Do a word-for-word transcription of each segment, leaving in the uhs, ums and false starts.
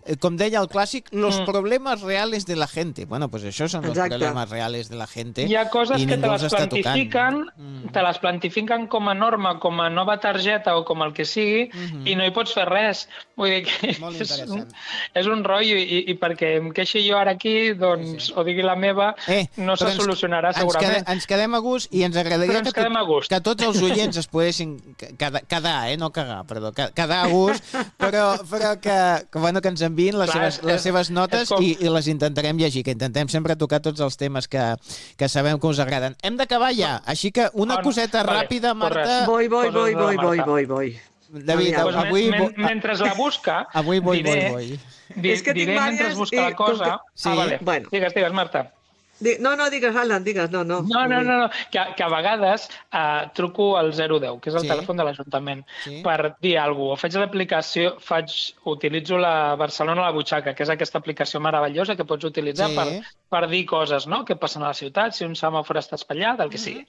com deia el clàssic, los Mm. problemes reales de la gente. Bueno, pues això són los Exacte. problemes reales de la gente. Hi ha coses i que te ningú les els està tocant. plantifiquen, Mm. te les plantifiquen com a norma, com a nova targeta o com el que sigui, Mhm. i no hi pots fer res. Vull dir que Molt és un, interessant. és un rotllo, i, i perquè em queixi jo ara aquí, doncs, Sí, sí. o digui la meva, Eh, no se però ens- solucionarà ens segurament. quedem, ens quedem a gust i ens agradaria Però ens que, quedem a gust. que tots els oients es poguessin quedar, quedar eh? no cagar, perdó, ca- quedar a gust, però, però que, que, bueno, que ens enviïn les, Clar, seves, és- les seves notes és com- i, i les intentarem llegir, que intentem sempre tocar tots els temes que, que sabem que us agraden. Hem d'acabar ja, així que una Oh, no. coseta Vale, ràpida, Marta. Voy, voy, Coses voy, de la voy, voy, Marta. voy, voy. David, Aviam. Pues men- avui... men- vo- mentre la busca, Avui voy, diré, voy, voy. di- És que tinc diré mentre vàries busca i la cosa... com Sí? Ah, vale. Bueno. Digues, digues, Marta. Di- No, no, digues, Alan, digues, no, no. No, no, no, no. Que, que a vegades uh, truco al zero deu, que és el Sí. telèfon de l'Ajuntament, Sí. per dir alguna cosa. Faig l'aplicació, faig, utilitzo la Barcelona a la butxaca, que és aquesta aplicació meravellosa que pots utilitzar Sí. per, per dir coses, no?, que passen a la ciutat, si un semàfor està espatllat, el que sigui.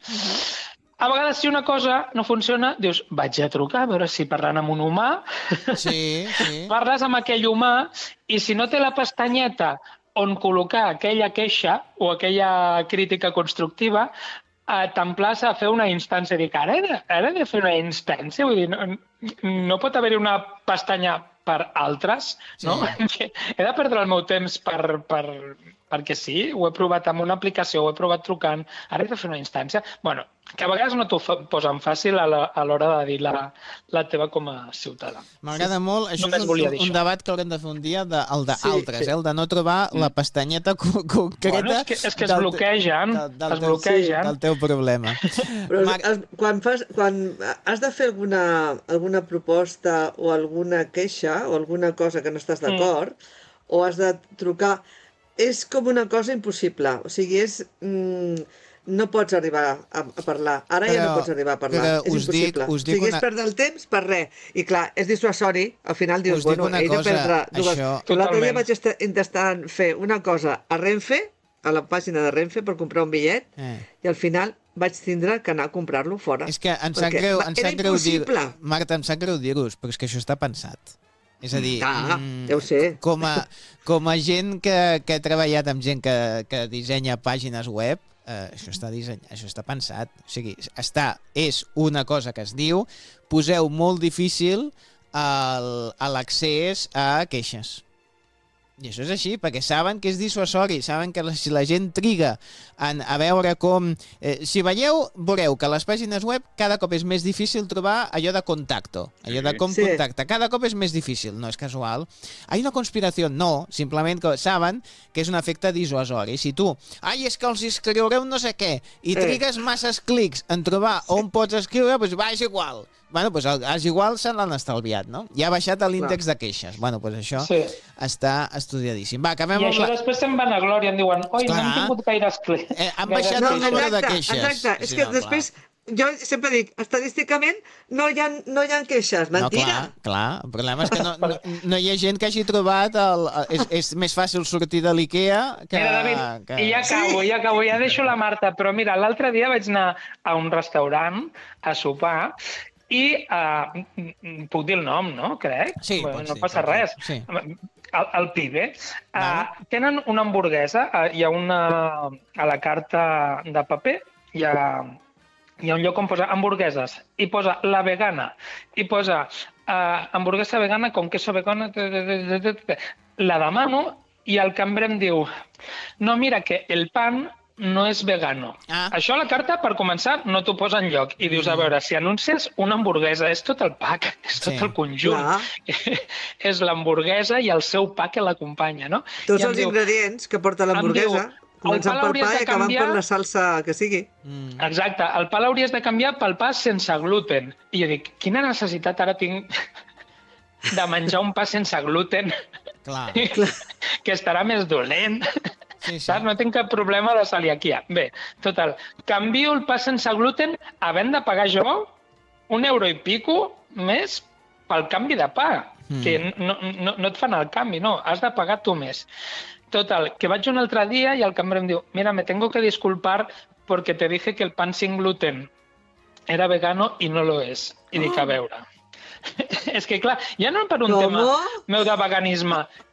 A vegades, si una cosa no funciona, dius, vaig a trucar a veure si parlant amb un humà, Sí, sí. parles amb aquell humà, i si no té la pestanyeta on col·locar aquella queixa o aquella crítica constructiva, eh, t'emplaça a fer una instància. Dic, ara he, de, ara he de fer una instància? Vull dir, no, no pot haver-hi una pestanya per altres, no? Sí. He de perdre el meu temps per, per, perquè sí, ho he provat amb una aplicació, ho he provat trucant, ara he de fer una instància. Bueno, que a vegades no t'ho posen fàcil a l'hora de dir la, la teva com a ciutadà. M'agrada molt. Això Només és volia un, dir un això. debat que haurem de fer un dia, de, el d'altres, Sí, sí. eh? El de no trobar la pestanyeta co concreta. Bueno, és que, és que es del te- bloquegen, del- del es teu- bloquegen. Del teu problema. Però Mar- has, quan, fas, quan has de fer alguna, alguna proposta o alguna queixa o alguna cosa que no estàs d'acord, mm. o has de trucar, és com una cosa impossible. O sigui, és... Mm, no pots arribar a, a parlar. Ara ja Però- no pots arribar a parlar. però És us dic- impossible. us dic o sigui, una- és perdre el temps per res. I clar, és dissuasori. Al final dius, Us dic bueno, una he de cosa, perdre dues... això- Però l'altre dia Totalment. vaig estar intentant fer una cosa a Renfe, a la pàgina de Renfe, per comprar un bitllet, Eh. i al final vaig tindre que anar a comprar-lo fora. És que em sap Perquè greu, va- em era sap greu dir... impossible. Marta, em sap greu dir-vos, però és que això està pensat. És a dir, Ah, mm, ja ho sé. com a, com a gent que, que ha treballat amb gent que, que dissenya pàgines web, eh, això, està disseny, això està pensat. O sigui, està, és una cosa que es diu, poseu molt difícil el- a l'accés a queixes. I això és així, perquè saben que és dissuasori, saben que la, si la gent triga en, a veure com... Eh, si veieu, veureu que a les pàgines web cada cop és més difícil trobar allò de contacto, allò de com Sí. contacta. Cada cop és més difícil, no és casual. Hay una conspiració? No, simplement que saben que és un efecte dissuasori. Si tu, ai, és que els escriureu no sé què, i Eh. trigues masses clics en trobar on pots escriure, doncs va, és igual. Bueno, doncs el, és igual se l'han estalviat, no? Ja ha baixat l'índex de queixes. Bueno, doncs això Sí. està estudiadíssim. Va, acabem I amb això la... després se'n van a glòria, em diuen, oi, no Clar. hem tingut gaires clics. Eh, han gaires baixat No, el queixes." número de exacte, queixes. exacte. És Sí, que no, després, jo sempre dic, estadísticament no hi ha, no hi ha queixes. No, Mentira. clar, clar. El problema és que no, no, no hi ha gent que hagi trobat... El, és, és més fàcil sortir de l'IKEA que... Mira, David, que... i ja acabo, ja acabo, ja deixo la Marta, però mira, l'altre dia vaig anar a un restaurant a sopar i uh, puc dir el nom, no? Crec. Sí, Bueno, pots no dir, passa pots dir, res. sí. El, el Pibe. Uh, Vale. tenen una hamburguesa, uh, hi ha una... a la carta de paper, hi ha, hi ha un lloc on posa hamburgueses, i posa la vegana, i posa uh, hamburguesa vegana con queso vegana... La demano i el cambrer em diu, no, mira, que el pan no és vegano. Ah. Això a la carta, per començar, no t'ho posa enlloc. I dius, a veure, si anuncies una hamburguesa, és tot el pack, és tot Sí. el conjunt. Clar. És l'hamburguesa i el seu pa que l'acompanya, no? Tots I em els diu, ingredients que porta em l'hamburguesa, diu, començant el pa pel l'hauries pa de i acabant canviar- per la salsa que sigui. Mm. Exacte, el pa l'hauries de canviar pel pa sense gluten. I jo dic, quina necessitat ara tinc de menjar un pa sense gluten Clar. que estarà més dolent? Sí, sí. Saps? No tinc cap problema de celiaquia. Bé, total, canvio el pa sense gluten havent de pagar jo un euro i pico més pel canvi de pa, Mm. que no, no, no et fan el canvi, no, has de pagar tu més. Total, que vaig un altre dia i el cambrer em diu, mira, me tengo que disculpar porque te dije que el pan sin gluten era vegano y no lo es. I dic, a veure... És que, clar, ja no per un Com? tema meu de veganisme,